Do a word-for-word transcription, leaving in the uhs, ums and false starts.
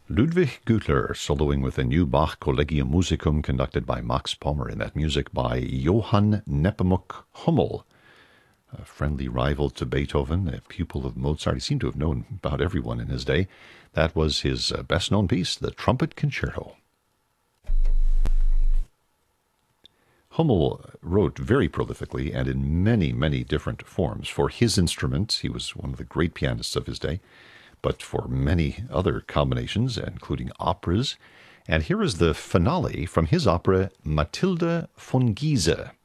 Ludwig Gütler soloing with a new Bach Collegium Musicum conducted by Max Pommer, in that music by Johann Nepomuk Hummel, a friendly rival to Beethoven, a pupil of Mozart. He seemed to have known about everyone in his day. That was his uh, best-known piece, the Trumpet Concerto. Hummel wrote very prolifically and in many, many different forms. For his instrument, he was one of the great pianists of his day, but for many other combinations, including operas. And here is the finale from his opera Mathilde von Giese.